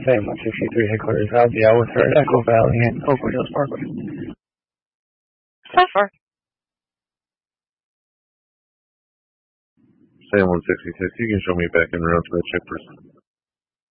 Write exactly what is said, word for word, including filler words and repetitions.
Sam one sixty-three headquarters. I'll be out with her at Echo Valley and Oakwood Hills Parkway. So far. Sam one sixty-six, you can show me back in route to that check person.